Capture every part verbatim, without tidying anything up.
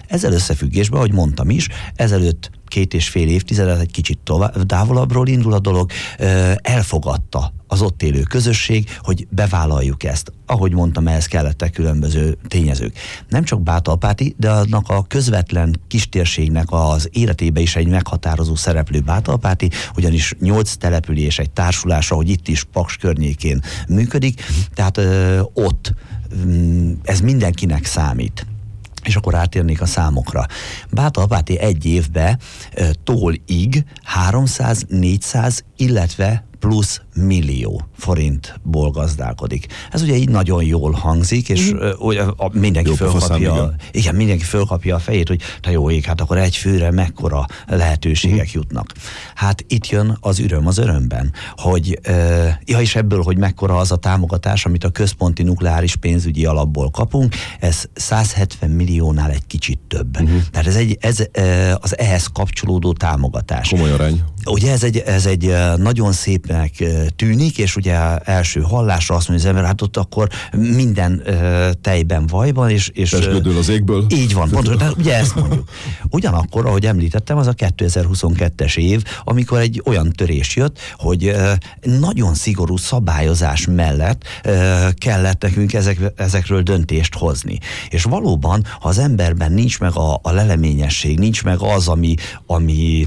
Ezzel összefüggésben, ahogy mondtam is, ezelőtt két és fél évtizedet egy kicsit tovább, távolabbról indul a dolog, elfogadta az ott élő közösség, hogy bevállaljuk ezt. Ahogy mondtam, ehhez kellettek különböző tényezők. Nem csak Bátalpáti, de annak a közvetlen kistérségnek az életébe is egy meghatározó szereplő Bátalpáti, ugyanis nyolc település, egy társulás, ahogy itt is Paks környékén működik, tehát ö, ott ö, ez mindenkinek számít. És akkor átérnék a számokra. Bátalpáti egy évbe e, tól-ig háromszáz, négyszáz, illetve plusz millió forintból gazdálkodik. Ez ugye így nagyon jól hangzik, és mm. uh, uh, mindenki fölkapja, igen. igen, mindenki fölkapja a fejét, hogy te jó ég, hát akkor egy főre mekkora lehetőségek mm. jutnak. Hát itt jön az öröm az örömben, hogy uh, ja, és ebből, hogy mekkora az a támogatás, amit a központi nukleáris pénzügyi alapból kapunk, ez száz hetven milliónál egy kicsit több. Mm. Tehát ez, egy, ez uh, az ehhez kapcsolódó támogatás. Komoly arány. Ugye ez egy, ez egy nagyon szépnek tűnik, és ugye első hallásra azt mondja az ember, hát ott akkor minden uh, tejben vajban, és... és Pesgődöl az égből. Így van, pontosan, de ugye ezt mondjuk. Ugyanakkor, ahogy említettem, az a kétezer-huszonkettes év, amikor egy olyan törés jött, hogy uh, nagyon szigorú szabályozás mellett uh, kellett nekünk ezek, ezekről döntést hozni. És valóban, ha az emberben nincs meg a, a leleményesség, nincs meg az, ami, ami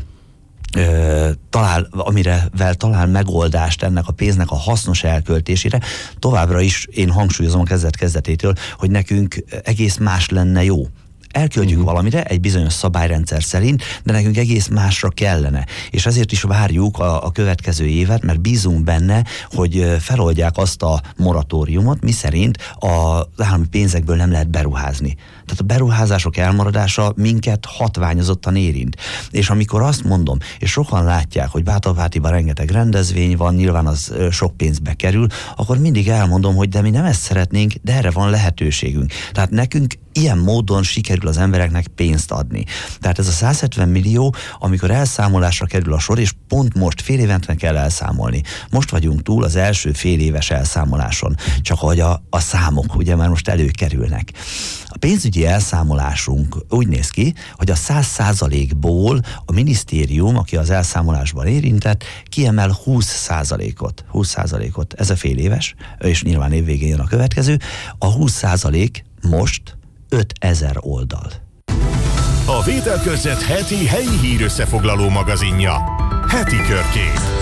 Ö, talál, amirevel talál megoldást ennek a pénznek a hasznos elköltésére, továbbra is én hangsúlyozom a kezdet-kezdetétől, hogy nekünk egész más lenne jó. Elköltjük uh-huh. valamire egy bizonyos szabályrendszer szerint, de nekünk egész másra kellene. És ezért is várjuk a, a következő évet, mert bízunk benne, hogy feloldják azt a moratóriumot, miszerint az állami pénzekből nem lehet beruházni. Tehát a beruházások elmaradása minket hatványozottan érint. És amikor azt mondom, és sokan látják, hogy Bátalpátiban rengeteg rendezvény van, nyilván az sok pénzbe kerül, akkor mindig elmondom, hogy de mi nem ezt szeretnénk, de erre van lehetőségünk. Tehát nekünk ilyen módon sikerül az embereknek pénzt adni. Tehát ez a száz hetven millió, amikor elszámolásra kerül a sor, és pont most fél évente kell elszámolni. Most vagyunk túl az első fél éves elszámoláson, csak hogy a, a számok ugye már most előkerülnek. A pénzügyi elszámolásunk úgy néz ki, hogy a száz százalékból a minisztérium, aki az elszámolásban érintett, kiemel húsz százalékot. húsz százalékot, ez a fél éves, és nyilván évvégén jön a következő. A húsz százalék most ötezer oldal. A Vételkörzet heti helyi hírösszefoglaló magazinja. Heti körkép.